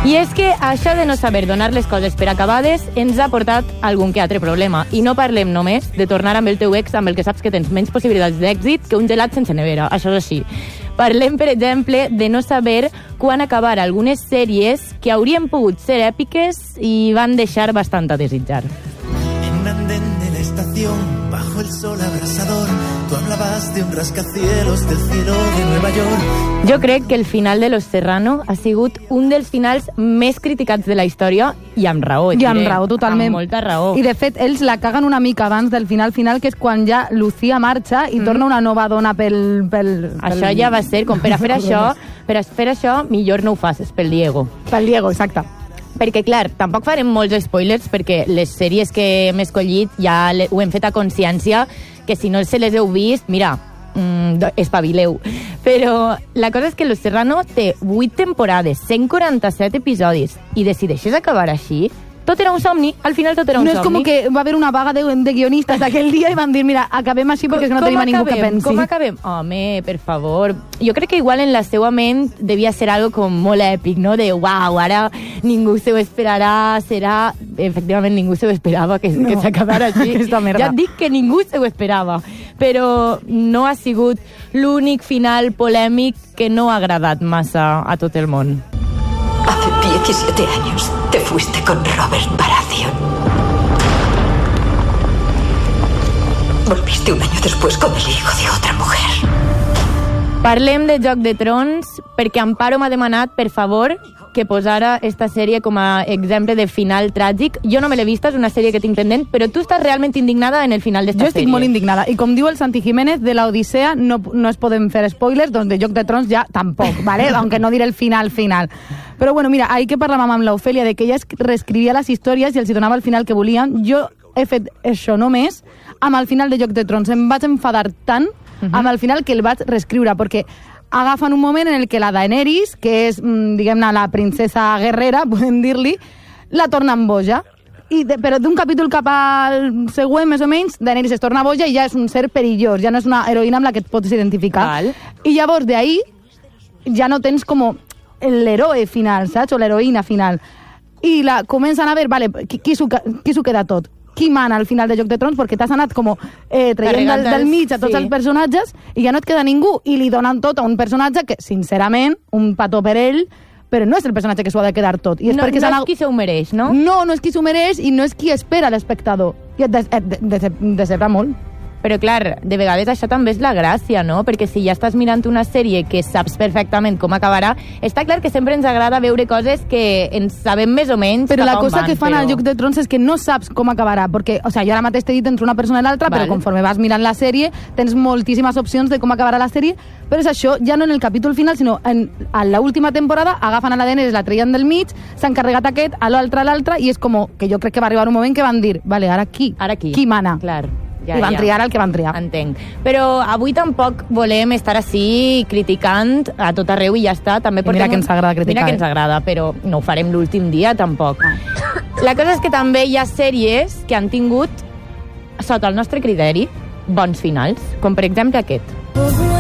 I és que això de no saber donar les coses per acabades ens ha portat algun que altre problema. I no parlem només de tornar amb el teu ex amb el que saps que tens menys possibilitats d'èxit que un gelat sense nevera. Això és així. Parlem, per exemple, de no saber quan acabar algunes sèries que haurien pogut ser èpiques i van deixar bastant a desitjar. En un andén de la estación, bajo el sol abrasador, tú hablabas de un rascacielos del cielo de Nueva York. Jo crec que el final de Los Serrano ha sigut un dels finals més criticats de la història i amb raó. I amb raó, totalment. Amb molta raó. I de fet, ells la caguen una mica abans del final, que és quan ja Lucía marxa i torna una nova dona pel... Això ja va ser, com per a fer això, millor no ho facis pel Diego. Pel Diego, exacte. Perquè, clar, tampoc farem molts spoilers perquè les sèries que hem escollit ja ho hem fet a consciència, que si no se les heu vist, mira, espavileu. Però la cosa és que Los Serrano té 8 temporades, 147 episodis, i decideixes acabar així? Tot era un somni, al final tot era un somni. No és com que va haver una vaga de guionistes aquell dia i van dir, mira, acabem així perquè no tenim a ningú que pensi. Com acabem? Home, per favor. Jo crec que igual en la seva ment devia ser algo com molt èpic, no? De, uau, ara ningú se ho esperarà, serà... Efectivament, ningú se ho esperava que s'acabara així. Ja et dic que ningú se ho esperava. Però no ha sigut l'únic final polèmic que no ha agradat massa a tot el món. Hace 17 años te fuiste con Robert Baratheon. Volviste un año después con el hijo de otra mujer. Parlem de Joc de Trons perquè Amparo m'ha demanat, per favor, que posara esta sèrie com a exemple de final tràgic. Jo no me l'he vista, és una sèrie que tinc pendent, però tu estàs realment indignada en el final d'esta sèrie. Jo estic molt indignada. I com diu el Santi Jiménez, de la Odissea no es poden fer spoilers, doncs de Joc de Trons ja tampoc, ¿vale? Aunque no diré el final. Però bueno, mira, ahir que parlàvem amb l'Ofèlia de que ella reescrivia les històries i els donava el final que volien, jo he fet això només amb el final de Joc de Trons. Em vaig enfadar tant amb el final que el vaig reescriure, perquè agafen un moment en el que la Daenerys, que és, diguem-ne, la princesa guerrera, podem dir-li, la tornen boja. Però d'un capítol cap al següent, més o menys, Daenerys es torna boja i ja és un ser perillós, ja no és una heroïna amb la que et pots identificar. I llavors d'ahir ja no tens com l'heroe final, saps? O l'heroïna final. I comencen a veure, vale, qui s'ho queda tot? Qui mana al final de Joc de Trons, perquè t'has anat com traient del mig a tots els personatges i ja no et queda ningú, i li donen tot a un personatge que, sincerament, un petó per ell, però no és el personatge que s'ho ha de quedar tot. I és no és qui s'ho mereix, no? No és qui s'ho mereix i no és qui espera l'espectador. I et decebra molt. Però, clar, de vegades això també és la gràcia, no? Perquè si ja estàs mirant una sèrie que saps perfectament com acabarà, està clar que sempre ens agrada veure coses que ens sabem més o menys però la cosa que fan al Joc de Trons és que no saps com acabarà, perquè, o sigui, jo ara mateix t'he dit entre una persona i l'altra, però conforme vas mirant la sèrie tens moltíssimes opcions de com acabarà la sèrie, però és això, ja no en el capítol final, sinó en l'última temporada agafen a la Daenerys, la treien del mig, s'han carregat aquest, a l'altre, i és com que jo crec que va arribar un moment que van dir, vale, ara qui mana? Clar. I van triar el que van triar. Entenc. Però avui tampoc volem estar així criticant a tot arreu i ja està. També mira que ens agrada criticar. Mira que ens agrada, però no ho farem l'últim dia tampoc. La cosa és que també hi ha sèries que han tingut, sota el nostre criteri, bons finals, com per exemple aquest.